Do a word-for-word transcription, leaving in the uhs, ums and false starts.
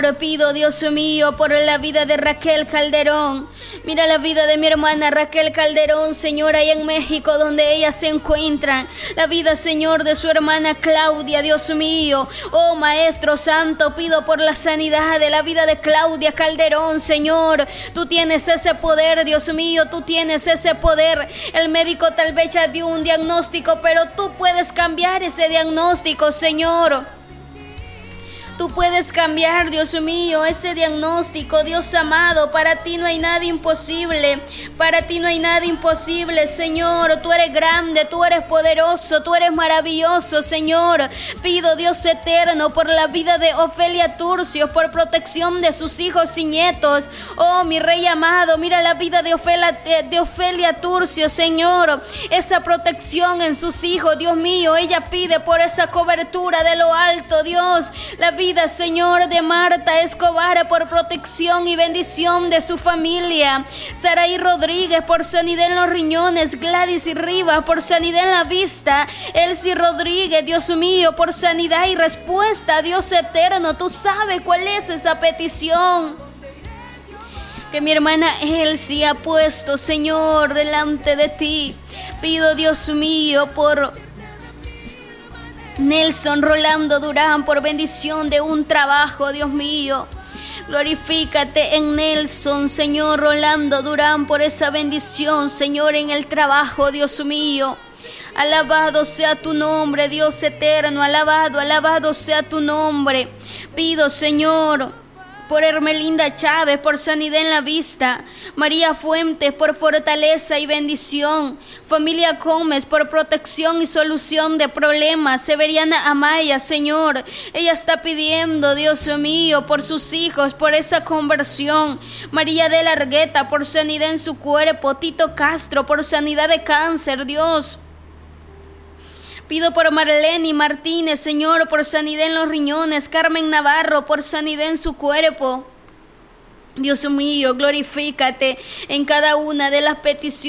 Pido, Dios mío, por la vida de Raquel Calderón. Mira la vida de mi hermana Raquel Calderón, Señor, allá en México, donde ella se encuentra. La vida, Señor, de su hermana Claudia, Dios mío. Oh, Maestro Santo, pido por la sanidad de la vida de Claudia Calderón, Señor. Tú tienes ese poder, Dios mío, tú tienes ese poder. El médico tal vez ya dio un diagnóstico, pero tú puedes cambiar ese diagnóstico, Señor. Tú puedes cambiar, Dios mío, ese diagnóstico, Dios amado. Para ti no hay nada imposible. Para ti no hay nada imposible, Señor. Tú eres grande, tú eres poderoso, tú eres maravilloso, Señor. Pido, Dios eterno, por la vida de Ofelia Turcios, por protección de sus hijos y nietos. Oh, mi Rey amado, mira la vida de Ofelia, de Ofelia Turcios, Señor. Esa protección en sus hijos, Dios mío. Ella pide por esa cobertura de lo alto, Dios. La vida, Señor, de Marta Escobar, por protección y bendición de su familia. Saraí Rodríguez, por sanidad en los riñones. Gladys y Rivas, por sanidad en la vista. Elsie Rodríguez, Dios mío, por sanidad y respuesta. Dios eterno, tú sabes cuál es esa petición que mi hermana Elsie ha puesto, Señor, delante de ti. Pido, Dios mío, por Nelson Rolando Durán, por bendición de un trabajo, Dios mío. Glorifícate en Nelson, Señor Rolando Durán, por esa bendición, Señor, en el trabajo, Dios mío. Alabado sea tu nombre, Dios eterno, alabado, alabado sea tu nombre. Pido, Señor, por Hermelinda Chávez, por sanidad en la vista. María Fuentes, por fortaleza y bendición. Familia Gómez, por protección y solución de problemas. Severiana Amaya, Señor, ella está pidiendo, Dios mío, por sus hijos, por esa conversión. María de la Argueta, por sanidad en su cuerpo. Tito Castro, por sanidad de cáncer, Dios. Pido por Marlene Martínez, Señor, por sanidad en los riñones. Carmen Navarro, por sanidad en su cuerpo. Dios mío, glorifícate en cada una de las peticiones